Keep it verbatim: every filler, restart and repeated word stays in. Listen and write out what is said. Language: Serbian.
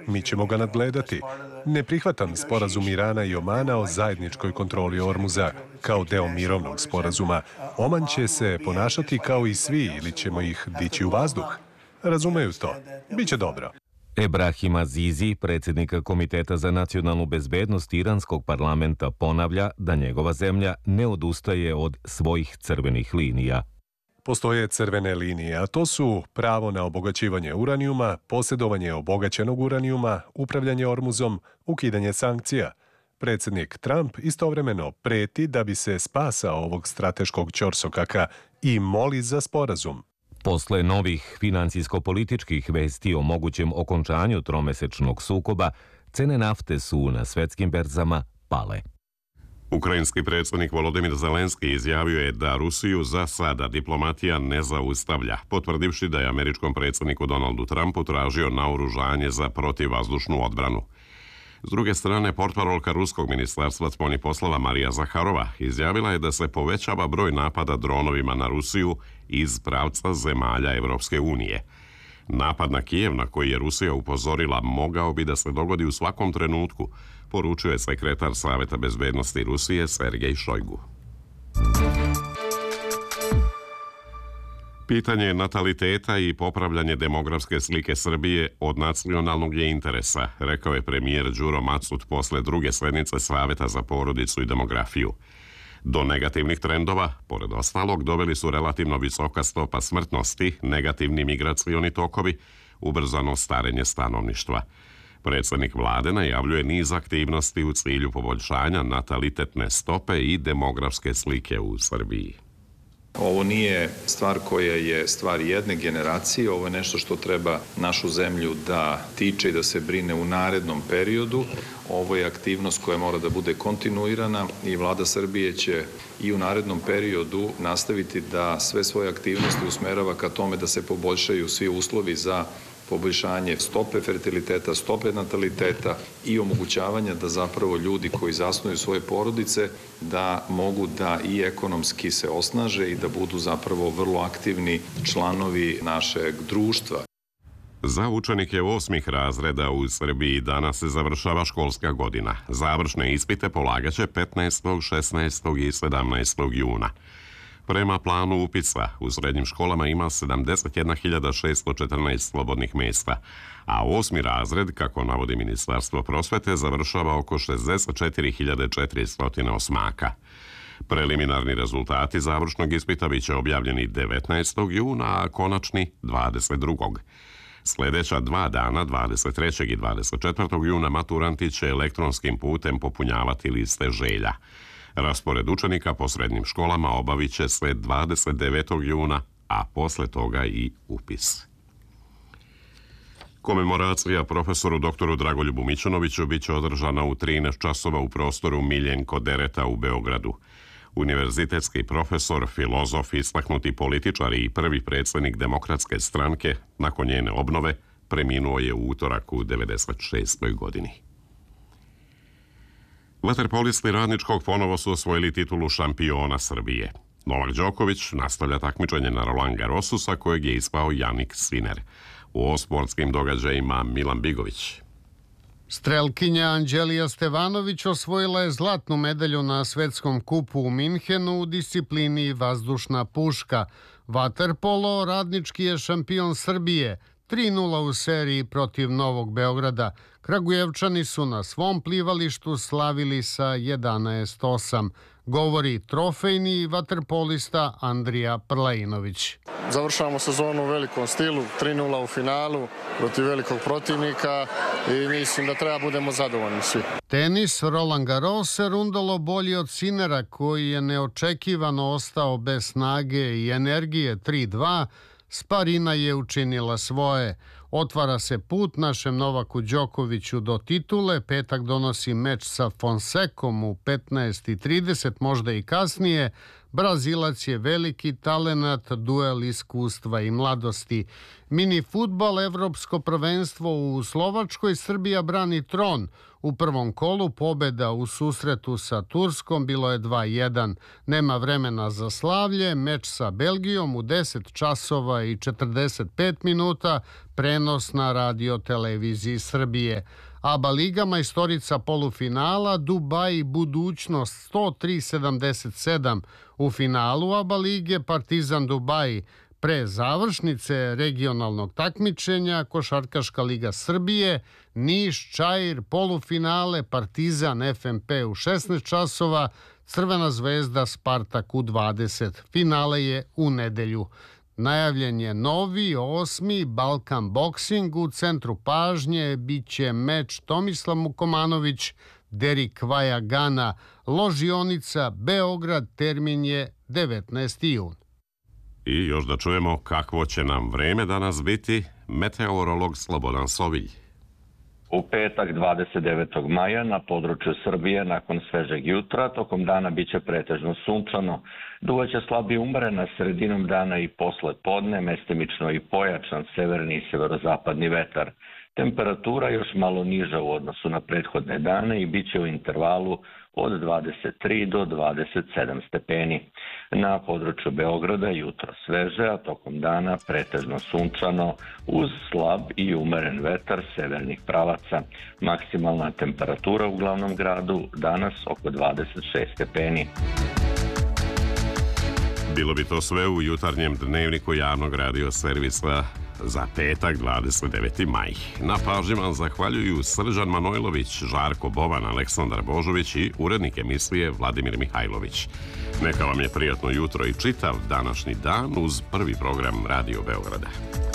mi ćemo ga nadgledati. Ne prihvatam sporazum Irana i Omana o zajedničkoj kontroli Ormuza. Kao deo mirovnog sporazuma, Oman će se ponašati kao i svi ili ćemo ih dići u vazduh. Razumeju to. Biće dobro. Ebrahim Azizi, predsjednik Komiteta za nacionalnu bezbednost iranskog parlamenta, ponavlja da njegova zemlja ne odustaje od svojih crvenih linija. Postoje crvene linije, a to su pravo na obogaćivanje uranijuma, posjedovanje obogaćenog uranijuma, upravljanje Ormuzom, ukidanje sankcija. Predsjednik Trump istovremeno preti da bi se spasao ovog strateškog ćorsokaka i moli za sporazum. Posle novih financijsko-političkih vesti o mogućem okončanju tromesečnog sukoba, cene nafte su na svetskim berzama pale. Ukrajinski predsjednik Volodymyr Zelenski izjavio je da Rusiju za sada diplomatija ne zaustavlja, potvrdivši da je američkom predsjedniku Donaldu Trumpu tražio naoružanje za protivvazdušnu odbranu. S druge strane, portparolka Ruskog ministarstva spoljnih poslova Marija Zaharova izjavila je da se povećava broj napada dronovima na Rusiju iz pravca zemalja Evropske unije. Napad na Kijev, na koji je Rusija upozorila, mogao bi da se dogodi u svakom trenutku, poručuje sekretar Saveta bezbednosti Rusije Sergej Šojgu. Pitanje nataliteta i popravljanje demografske slike Srbije od nacionalnog je interesa, rekao je premijer Đuro Macut posle druge sednice Saveta za porodicu i demografiju. Do negativnih trendova, pored ostalog, doveli su relativno visoka stopa smrtnosti, negativni migracioni tokovi, ubrzano starenje stanovništva. Predsjednik vlade najavljuje niz aktivnosti u cilju poboljšanja natalitetne stope i demografske slike u Srbiji. Ovo nije stvar koja je stvar jedne generacije, ovo je nešto što treba našu zemlju da tiče i da se brine u narednom periodu. Ovo je aktivnost koja mora da bude kontinuirana i vlada Srbije će i u narednom periodu nastaviti da sve svoje aktivnosti usmerava ka tome da se poboljšaju svi uslovi za poboljšanje stope fertiliteta, stope nataliteta i omogućavanja da zapravo ljudi koji zasnuju svoje porodice da mogu da i ekonomski se osnaže i da budu zapravo vrlo aktivni članovi našeg društva. Za učenike osmih razreda u Srbiji danas se završava školska godina. Završne ispite polagaće petnaestog, šesnaestog i sedamnaestog juna. Prema planu upisa, u srednjim školama ima sedamdeset jedna hiljada šessto četrnaest slobodnih mjesta, a osmi razred, kako navodi Ministarstvo prosvete, završava oko šezdeset četiri hiljade četiristo osmaka. Preliminarni rezultati završnog ispita biće objavljeni devetnaestog juna, a konačni dvadeset drugog Sljedeća dva dana, dvadeset trećeg i dvadeset četvrtog juna, maturanti će elektronskim putem popunjavati liste želja. Raspored učenika po srednjim školama obavit će se dvadeset devetog juna, a posle toga i upis. Komemoracija profesoru doktoru Dragoljubu Mićunoviću biće održana u trinaest časova u prostoru Miljenko Dereta u Beogradu. Univerzitetski profesor, filozof, istaknuti političar i prvi predsjednik Demokratske stranke, nakon njene obnove, preminuo je u utorak u devedeset šestoj godini. Vaterpolisti Radničkog ponovo su osvojili titulu šampiona Srbije. Novak Đoković nastavlja takmičenje na Roland Garrosu, sa kojeg je ispao Jannik Sinner. U sportskim događajima Milan Bigović. Strelkinja Anđelija Stevanović osvojila je zlatnu medalju na svetskom kupu u Minhenu u disciplini vazdušna puška. Vaterpolo Radnički je šampion Srbije, tri nula u seriji protiv Novog Beograda. Kragujevčani su na svom plivalištu slavili sa jedanaest osam. Govori trofejni vaterpolista Andrija Prlejinović. Završavamo sezonu u velikom stilu, tri nula u finalu protiv velikog protivnika i mislim da treba budemo zadovoljni svi. Tenis Roland Garros se rundalo bolji od Sinera, koji je neočekivano ostao bez snage i energije tri dva. Sparina je učinila svoje. Otvara se put našem Novaku Đokoviću do titule. Petak donosi meč sa Fonsekom u petnaest i trideset, možda i kasnije. Brazilac je veliki talenat, duel iskustva i mladosti. Mini fudbal, evropsko prvenstvo u Slovačkoj, Srbija brani tron. U prvom kolu pobeda u susretu sa Turskom bilo je dva jedan. Nema vremena za slavlje, meč sa Belgijom u deset časova i četrdeset pet minuta, prenos na radioteleviziji Srbije. ABA Liga majstorica polufinala, Dubai budućnost sto tri sedamdeset sedam. U finalu ABA Lige Partizan Dubai. Pre završnice regionalnog takmičenja Košarkaška liga Srbije, Niš, Čair, polufinale, Partizan F M P u šesnaest časova, Crvena zvezda Spartak u dvadeset. Finale je u nedelju. Najavljen je novi, osmi Balkan Boxing. U centru pažnje biće meč Tomislav Mukomanović, Derik Vajagana, ložionica Beograd, termin je devetnaesti jun. I još da čujemo kakvo će nam vreme danas biti, meteorolog Slobodan Sovilj. U petak dvadeset devetog maja na području Srbije nakon svežeg jutra tokom dana biće pretežno sunčano. Duvaće slabi umrena sredinom dana i posle podne, mestimično i pojačan severni i severozapadni vetar. Temperatura još malo niža u odnosu na prethodne dane i bit će u intervalu od dvadeset tri do dvadeset sedam stepeni. Na području Beograda jutro sveže, a tokom dana pretežno sunčano uz slab i umeren vetar severnih pravaca. Maksimalna temperatura u glavnom gradu danas oko dvadeset šest stepeni. Bilo bi to sve u jutarnjem dnevniku javnog radio servisa za petak dvadeset deveti maj. Na pažnji vam zahvaljuju Srđan Manojlović, Žarko Boban, Aleksandar Božović i urednik emisije Vladimir Mihajlović. Neka vam je prijatno jutro i čitav današnji dan uz prvi program Radio Beograda.